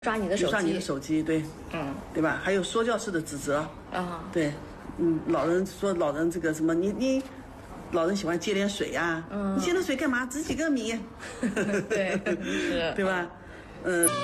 刷你的手机， 刷你的手机，对，对吧？还有说教式的指责啊，对，老人说老人这个什么，你老人喜欢接点水呀，你接点水干嘛？值几个米？ 对，是， 对吧？